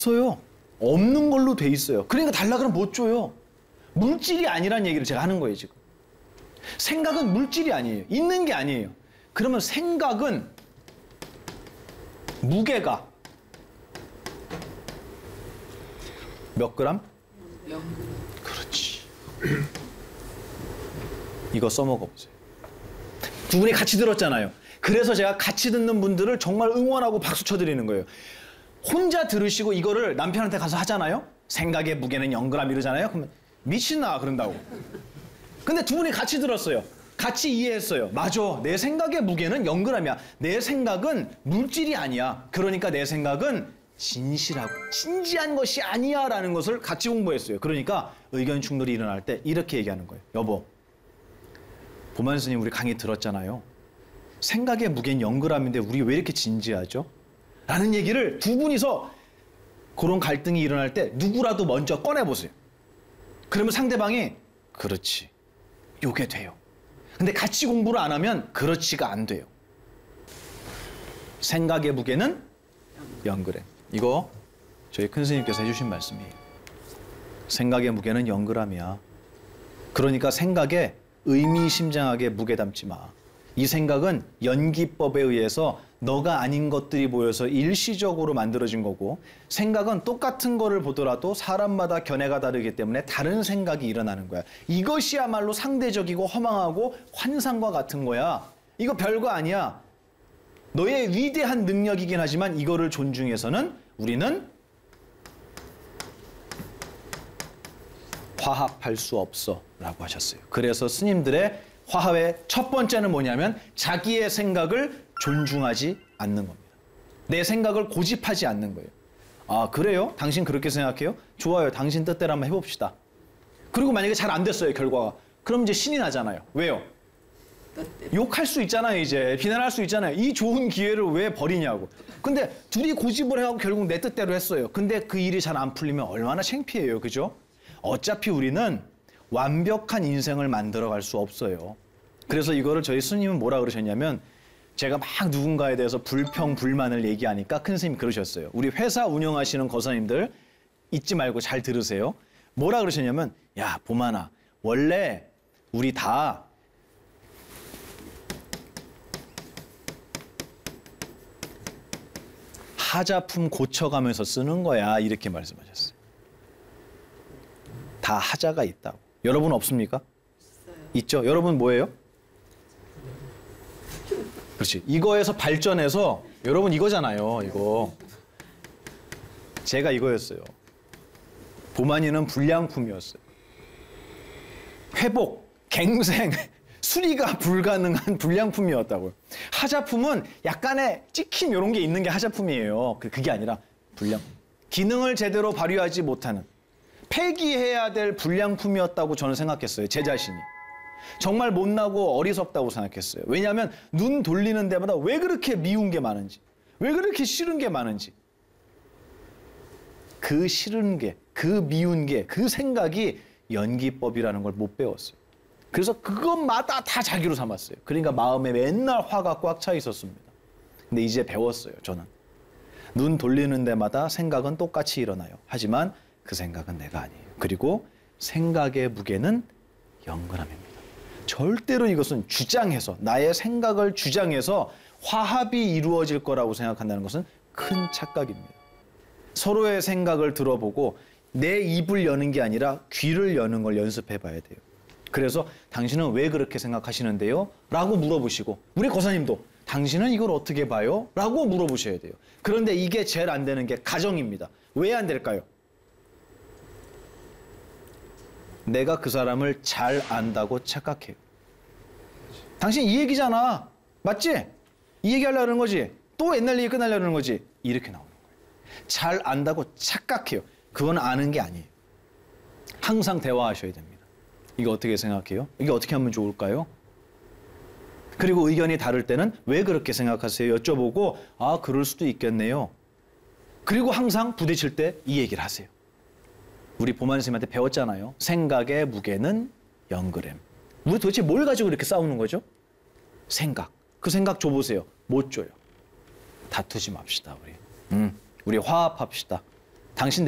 없어요. 없는 걸로 돼 있어요. 그러니까 달라 그러면 못 줘요. 물질이 아니란 얘기를 제가 하는 거예요, 지금. 생각은 물질이 아니에요. 있는 게 아니에요. 그러면 생각은 무게가 몇 그램? 0g. 그렇지. 이거 써먹어 보세요. 두 분이 같이 들었잖아요. 그래서 제가 같이 듣는 분들을 정말 응원하고 박수 쳐드리는 거예요. 혼자 들으시고 이거를 남편한테 가서 하잖아요. 생각의 무게는 0g 이러잖아요. 그러면 미친나 그런다고. 근데 두 분이 같이 들었어요. 같이 이해했어요. 맞아. 내 생각의 무게는 0g이야. 내 생각은 물질이 아니야. 그러니까 내 생각은 진실하고 진지한 것이 아니야 라는 것을 같이 공부했어요. 그러니까 의견 충돌이 일어날 때 이렇게 얘기하는 거예요. 여보, 보만 스님 우리 강의 들었잖아요. 생각의 무게는 0g인데 우리 왜 이렇게 진지하죠? 라는 얘기를 두 분이서 그런 갈등이 일어날 때 누구라도 먼저 꺼내보세요. 그러면 상대방이 그렇지. 요게 돼요. 근데 같이 공부를 안 하면 그렇지가 안 돼요. 생각의 무게는 0g. 이거 저희 큰 스님께서 해주신 말씀이에요. 생각의 무게는 0g이야. 그러니까 생각에 의미심장하게 무게 담지 마. 이 생각은 연기법에 의해서 너가 아닌 것들이 모여서 일시적으로 만들어진 거고, 생각은 똑같은 거를 보더라도 사람마다 견해가 다르기 때문에 다른 생각이 일어나는 거야. 이것이야말로 상대적이고 허망하고 환상과 같은 거야. 이거 별거 아니야. 너의 위대한 능력이긴 하지만 이거를 존중해서는 우리는 화합할 수 없어 라고 하셨어요. 그래서 스님들의 화합의 첫 번째는 뭐냐면 자기의 생각을 존중하지 않는 겁니다. 내 생각을 고집하지 않는 거예요. 아, 그래요? 당신 그렇게 생각해요? 좋아요. 당신 뜻대로 한번 해봅시다. 그리고 만약에 잘 안 됐어요, 결과가. 그럼 이제 신이 나잖아요. 왜요? 욕할 수 있잖아요, 이제. 비난할 수 있잖아요. 이 좋은 기회를 왜 버리냐고. 근데 둘이 고집을 해갖고 결국 내 뜻대로 했어요. 근데 그 일이 잘 안 풀리면 얼마나 창피해요, 그죠? 어차피 우리는 완벽한 인생을 만들어갈 수 없어요. 그래서 이거를 저희 스님은 뭐라 그러셨냐면, 제가 막 누군가에 대해서 불평, 불만을 얘기하니까 큰 스님이 그러셨어요. 우리 회사 운영하시는 거사님들 잊지 말고 잘 들으세요. 뭐라 그러셨냐면, 야, 보만아, 원래 우리 다 하자품 고쳐가면서 쓰는 거야. 이렇게 말씀하셨어요. 다 하자가 있다고. 여러분 없습니까? 있죠? 여러분 뭐예요? 그렇지. 이거에서 발전해서 여러분 이거잖아요. 이거. 제가 이거였어요. 보만이는 불량품이었어요. 회복, 갱생, 수리가 불가능한 불량품이었다고요. 하자품은 약간의 찍힘 이런 게 있는 게 하자품이에요. 그게 아니라 불량. 기능을 제대로 발휘하지 못하는 폐기해야 될 불량품이었다고 저는 생각했어요. 제 자신이. 정말 못나고 어리석다고 생각했어요. 왜냐하면 눈 돌리는 데마다 왜 그렇게 미운 게 많은지, 왜 그렇게 싫은 게 많은지, 그 싫은 게, 그 미운 게, 그 생각이 연기법이라는 걸 못 배웠어요. 그래서 그것마다 다 자기로 삼았어요. 그러니까 마음에 맨날 화가 꽉 차 있었습니다. 근데 이제 배웠어요, 저는. 눈 돌리는 데마다 생각은 똑같이 일어나요. 하지만 그 생각은 내가 아니에요. 그리고 생각의 무게는 0g입니다. 절대로 이것은 주장해서, 나의 생각을 주장해서 화합이 이루어질 거라고 생각한다는 것은 큰 착각입니다. 서로의 생각을 들어보고 내 입을 여는 게 아니라 귀를 여는 걸 연습해 봐야 돼요. 그래서 당신은 왜 그렇게 생각하시는데요? 라고 물어보시고, 우리 거사님도 당신은 이걸 어떻게 봐요? 라고 물어보셔야 돼요. 그런데 이게 제일 안 되는 게 가정입니다. 왜 안 될까요? 내가 그 사람을 잘 안다고 착각해요. 당신 이 얘기잖아. 맞지? 이 얘기 하려는 거지. 또 옛날 얘기 끝나려는 거지. 이렇게 나오는 거예요. 잘 안다고 착각해요. 그건 아는 게 아니에요. 항상 대화하셔야 됩니다. 이거 어떻게 생각해요? 이게 어떻게 하면 좋을까요? 그리고 의견이 다를 때는 왜 그렇게 생각하세요? 여쭤보고, 아, 그럴 수도 있겠네요. 그리고 항상 부딪힐 때 이 얘기를 하세요. 우리 보만 선생님한테 배웠잖아요. 생각의 무게는 0g. 우리 도대체 뭘 가지고 이렇게 싸우는 거죠? 생각. 그 생각 줘보세요. 못 줘요. 다투지 맙시다, 우리. 우리 화합합시다. 당신